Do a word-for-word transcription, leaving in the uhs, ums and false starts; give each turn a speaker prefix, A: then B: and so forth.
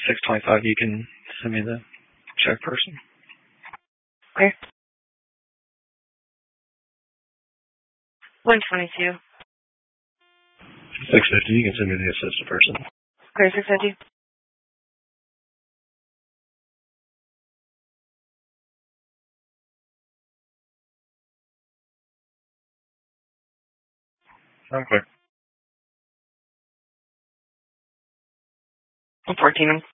A: six twenty-five, you can send me the check person.
B: Okay. one twenty-two.
A: six fifty, you can send me the assistant person.
B: Okay, six fifty.
A: Okay.
B: fourteen.